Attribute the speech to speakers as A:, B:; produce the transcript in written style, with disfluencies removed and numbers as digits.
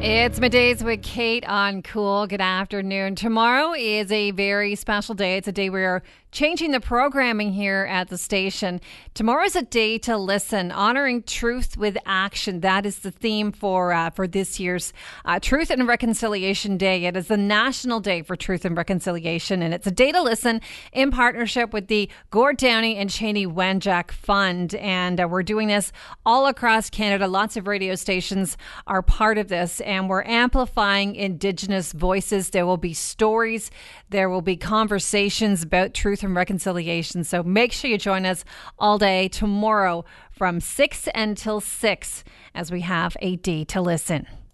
A: It's Middays with Kate on Cool. Good afternoon. Tomorrow is a very special day. It's a day we're changing the programming here at the station. Tomorrow is a day to listen, honoring truth with action. That is the theme for this year's Truth and Reconciliation Day. It is the National Day for Truth and Reconciliation, and it's a day to listen in partnership with the Gord Downie and Cheney Wenjack Fund. And we're doing this all across Canada. Lots of radio stations are part of this, and we're amplifying Indigenous voices. There will be stories, there will be conversations about truth and reconciliation. So make sure you join us all day tomorrow from 6 until 6 as we have a day to listen.